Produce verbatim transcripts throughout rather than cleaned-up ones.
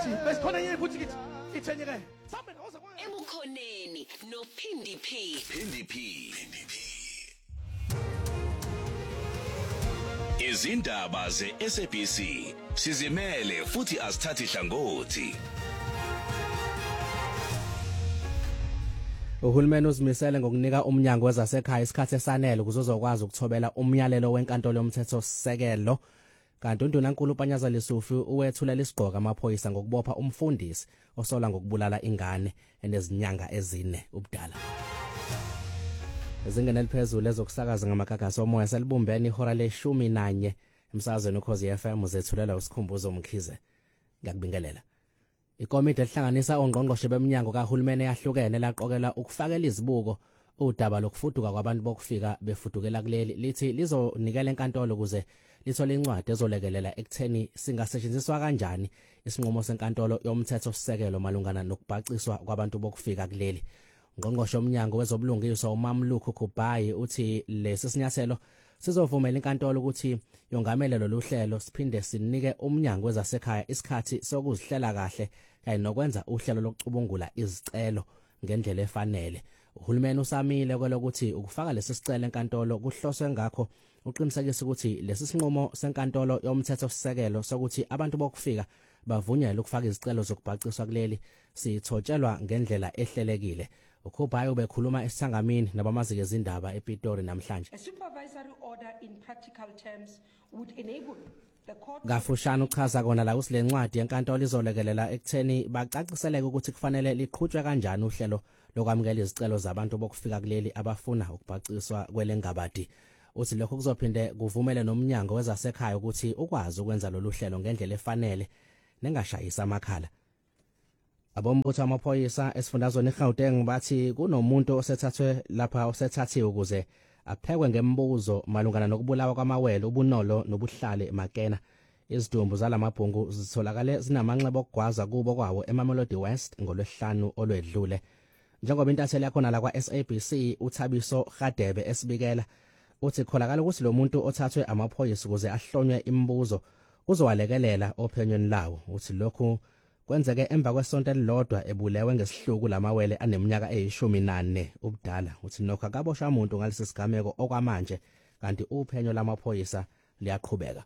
futhi besikhona yini futhi kithi ithenge ke sambe noza kwa ebukhoneni no Phindi P Phindi P Phindi P Izindaba ze S A B C sizimele futhi asithathi hlangothi. Uhulumeni uzimisele ngokunika umnyango wezasekhaya isikhathi esanele ukuze uzokwazi ukuthobela umyalelo wenkantolo yomthetho sisekelo. Kanti uNdunankulu uPanyaza Lesufi uwethulela isigqoko amaphoyisa ngokubopha umfundisi osola ngokubulala ingane enezinyanga ezine ubudala. Ezingene liphezulu ezokusakaza ngamagagasi omoya selibumbene ihora leshumi nanye emsakazweni ukhozi F M uzethulela usikhumbuzo Mkhize. Ngiyakubingelela. Ikomiti elihlanganisa ongqongqoshe beminyango kahulumeni yahlukene laqokelwa ukufakela izibuko udaba lokufuduka kwabantu bokufika befudukela kuleli lithi lizonikela enkantolo ukuze lithole incwadi ezolekelela ekutheni singasetshenziswa kanjani isinqumo senkantolo yomthetho sisekelo malungana nokubhaciswa kwabantu bokufika kuleli. Ngqongqoshe omnyango wezobulungiswa uMamlukhu Kubayi uthi lesi sinyathelo sizovumela inkantolo ukuthi yongamele lolu hlelo siphinde sinike umnyango wezasekhaya isikhathi sokuzihlela kahle kanye nokwenza uhlelo lokucubungula izicelo ngendlela efanele. Uhulumeni usamile kwelokuthi ukufaka lesi sicelo enkantolo kuhloswe ngakho uqinisekisa ukuthi lesi sinqumo senkantolo yomthetho sisekelo sokuthi abantu bokufika bavunyelwe ukufaka izicelo zokubhaciswa kuleli sithotshelwa ngendlela ehlelekile. Ukhubayi ubekhuluma esithangamini nabamazike ezindaba ePitori namhlanje. A supervisory order in practical terms would enable the court Gafushana uchaza kona la usile ncwadi yenkantolo izolekelela ekutheni bacaciseleke ukuthi kufanele liqhutshwe kanjani uhlelo lokwamukela izicelo zabantu bokufika kuleli abafuna ukubhaciswa kwelengabadi. Uthi lokho kuzophinde kuvumele nomnyango wezasekhaya ukuthi ukwazi ukwenza lolu hlelo ngendlela efanele nengashayisa amakhala. Abombutho amaphoyisa esifundazweni eGauteng bathi kunomuntu osethathwe lapha osethathiwe ukuze aphekwe ngembuzo malungana nokubulawa kwamawele ubunolo nobuhlale eMakena. Izidumbu zalamabhungu zitholakale zinamanxeba okugwaza kubo kwawo eMamelodi West ngolwesihlanu olwedlule. Njengoba intatheli yakhona la kwa S A B C uThabiso Radebe esibikela uthi kholakala ukuthi lo muntu othathwe amaphoyisa ukuze ahlonywe imibuzo uzowalekelela ophenyweni lawo. Uthi lokhu kwenzeke emva kwesonto elilodwa ebulewe ngesihluku lamawele aneminyaka eyishumi nane ubudala. Uthi nokho akaboshwa umuntu ngalesi sigameko okwamanje kanti uphenyo lamaphoyisa liyaqhubeka.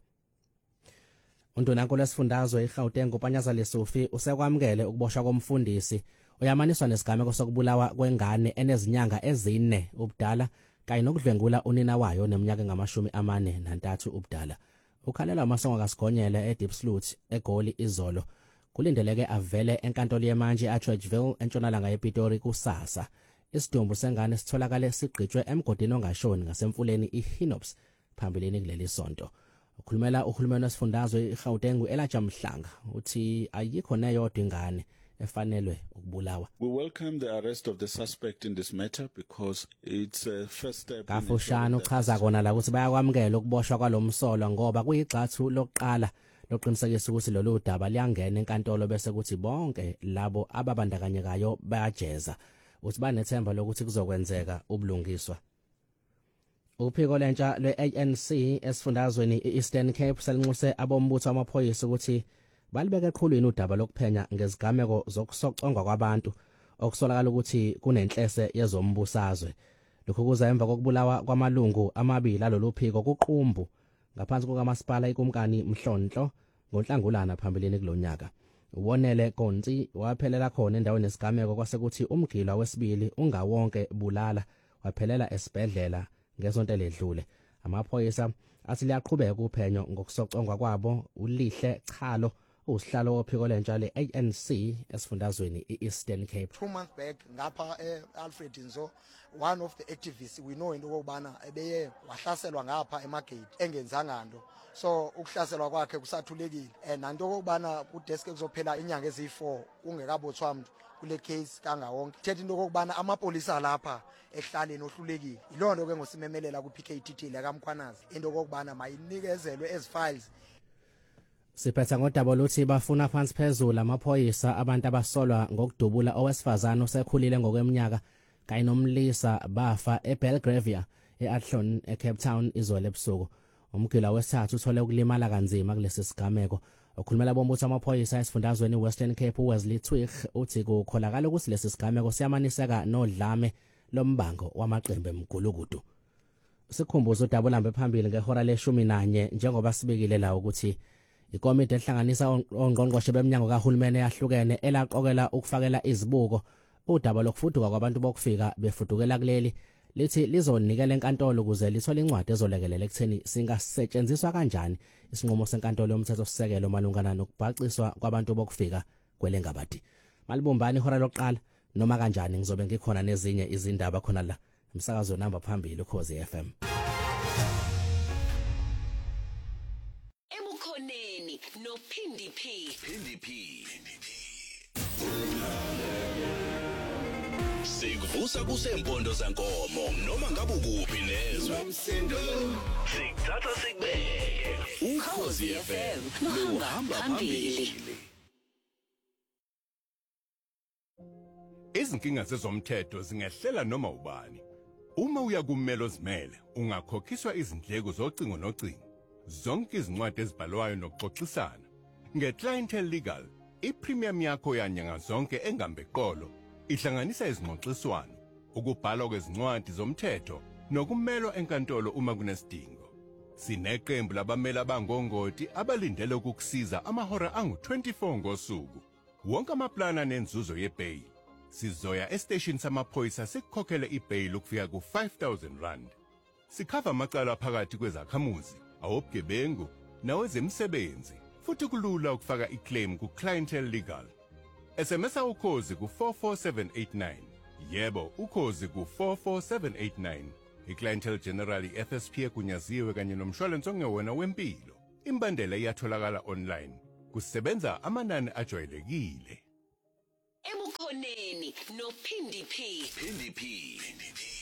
Undunankulu esifundazwe eGauteng uPanyaza Lesufi usekwamukele ukuboshwa komfundisi uyamaniswa nesigameko sokubulawa kwengane enezinyanga ezine ubudala kanye nokudlwengula unina wayo neminyaka engamashumi amane nantathu ubudala. Ukhalela amasongo kaSigonyela eDeepsloot eGoli izolo. Kulindeleke avele enkantolo yemanje eChurchville entshonalanga yePitori kusasa. Isidumbu sengane sitholakale sigqitshwe emgodini ongashoni ngasemfuleni iHinops phambilini kuleli sonto. Ukhulumela uhulumeni wesifundazwe eGauteng uElaja Mhlanga uthi ayikho neyodwa ingane efanelwe ukubulawa. We welcome the arrest of the suspect in this matter because it's a first step. Gafushana uchaza kona la ukuthi bayakwamukela ukuboshwa kwalomsolo ngoba kuyigxathu lokuqala loqinisekisa ukuthi lolu daba liyangena enkantolo bese kuthi bonke labo ababandakanyekayo bayajeza. Uthi banethemba lokuthi kuzokwenzeka ubulungiswa. Uphiko lentsha lwe-A N C esifundazweni iEastern Cape selinxuse abombutho amaphoyisa ukuthi balibeke eqhulwini udaba lokuphenya ngezigameko zokusocongwa kwabantu okusolakala ukuthi kunenhlese yezombusazwe. Lokhu kuza emva kokubulawa kwamalungu amabili alolu phiko kuqumbu ngaphansi kokamasipala ikumkani Mhlonhlo ngoNhlangulana phambilini kulonyaka. Ubonele Konti waphelela khona endaweni yesigameko kwasekuthi umgila wesibili ungawonke bulala waphelela esibhedlela ngesonto ledlule. Amaphoyisa athi liyaqhubeka uphenyo ngokusocongwa kwabo. Ulihle Chalo usihlalo wophiko lentsha le-A N C esifundazweni iEastern Cape. Two months back ngapha eAlfred Nzo, one of the activists we know into okubana ebeye wahlaselwa ngapha emagate engenzanga nto, so ukuhlaselwa kwakhe kusathulekile nanto okubana kudesk kuzophela inyanga eziyi-four kungekabothwa umuntu kule case kangawonke. Thetha into okubana amapolisa lapha ehlaleni ohlulekile. Ilonto ke ngosimemelela ku P K T T la kaMkhwanazi into okubana mayinikezelwe ezi files. Siphetha ngodaba lokuthi bafuna phansi phezulu amaphoyisa abantu abasolwa ngokudubula owesifazana osekhulile ngokweminyaka kanye nomlisa bafa eBelgravia eAthlone eCape Town izolo ebusuku. Umgila wesithathu uthole ukulimala kanzima kulesi sigameko. Ukhulumela bombutho amaphoyisa esifundazweni Western Cape Wesley Twig uthi kukholakala ukuthi lesi sigameko siyamaniseka nodlame lombango wamaqembu emgulukudu. Sikhumbuzo udaba lambe phambili ngehora leshumi nanye njengoba sibekile la ukuthi ikomiti ehlanganisa ongqongqoshe beminyango kahulumeni yahlukene elaqokela ukufakela izibuko udaba lokufuduka kwabantu bokufika befudukela kuleli lithi lizonikela enkantolo ukuze lithole incwadi ezolekelela ekutheni singasetshenziswa kanjani isinqumo senkantolo yomthetho sisekelo malungana nokubhaciswa kwabantu bokufika kwelengabadi. Malibumbani ihora lokuqala noma kanjani ngizobe ngikhona nezinye izindaba khona la umsakazo namba phambili Ukhozi F M. Ebukhoneni no Phindi P. Phindi P. Sikuvusa kusempondo zankomo noma ngabe ukuphi nezwe. Sikuthatha sikubeke. Ukhozi F M luhamba phambili. Izinkinga zezomthetho zingehlela noma ubani. Uma uya kummelo zimele, ungakhokhiswa izindleko zocingo nocingo. Zonke izincwadi ezibhalwayo nokuxoxisana. Nge-Clientele Legal, i-premium yakho yanyanga zonke engambe qolo ihlanganisa izingxoxiswano, ukubhalwa kwezincwadi zomthetho nokumelwa enkantolo uma kunesidingo. Sineqembu labameli abangongoti abalindele ukukusiza amahora angu twenty-four ngosuku. Wonke amaplana nenzuzo yebail. Sizoya estation samaphoyisa sikukhokhele ibail ukufika ku five thousand rand. Sikhava amacala phakathi kwezakhamuzi, awobugebengu nawezemisebenzi. Futhi kulula ukufaka iclaim ku Clientele Legal. S M S ukhozi ku four four seven eight nine. Yebo, ukhozi ku four four seven eight nine. IClientele General F S P kunyaziwe kanye nomshwalense ongewona wempilo. Imbandela iyatholakala online. Kusebenza amanani ajwayelekile. Ebukhoneni no Phindi P. Phindi P.